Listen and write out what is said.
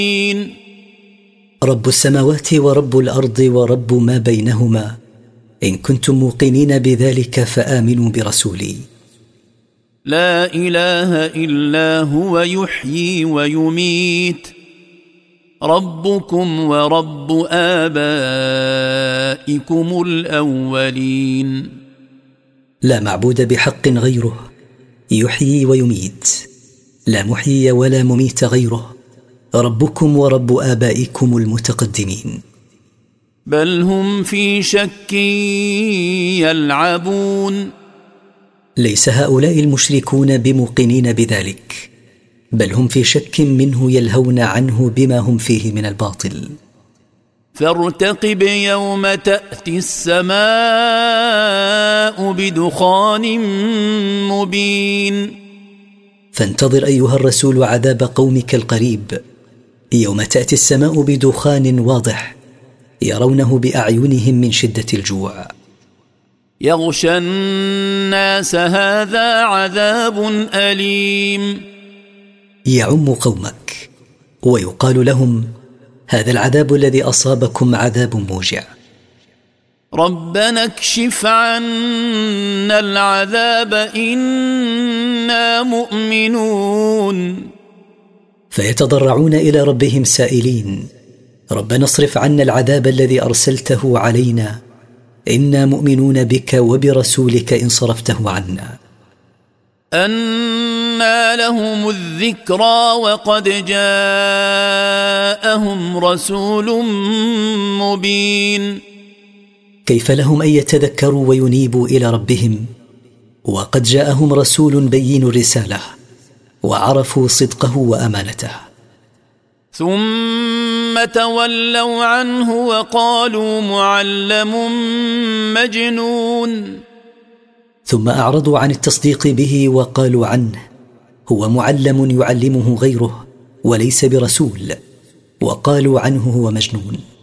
رب السماوات ورب الأرض ورب ما بينهما، إن كنتم موقنين بذلك فآمنوا برسولي. لا إله إلا هو يحيي ويميت، ربكم ورب آبائكم الأولين. لا معبود بحق غيره، يحيي ويميت، لا محيي ولا مميت غيره، ربكم ورب آبائكم المتقدمين. بل هم في شك يلعبون. ليس هؤلاء المشركون بموقنين بذلك، بل هم في شك منه يلهون عنه بما هم فيه من الباطل. فارتقب يوم تأتي السماء بدخان مبين. فانتظر أيها الرسول عذاب قومك القريب، يوم تأتي السماء بدخان واضح يرونه بأعينهم من شدة الجوع. يغشى الناس هذا عذاب أليم. يعم قومك ويقال لهم هذا العذاب الذي أصابكم عذاب موجع. ربنا اكشف عنا العذاب إنا مؤمنون. فيتضرعون إلى ربهم سائلين ربنا اصرف عنا العذاب الذي أرسلته علينا، إنا مؤمنون بك وبرسولك إن صرفته عنا. أنى لهم الذكرى وقد جاءهم رسول مبين. كيف لهم أن يتذكروا وينيبوا إلى ربهم وقد جاءهم رسول بين الرسالة وعرفوا صدقه وأمانته؟ ثم تولوا عنه وقالوا معلم مجنون. ثم أعرضوا عن التصديق به وقالوا عنه هو معلم يعلمه غيره وليس برسول، وقالوا عنه هو مجنون.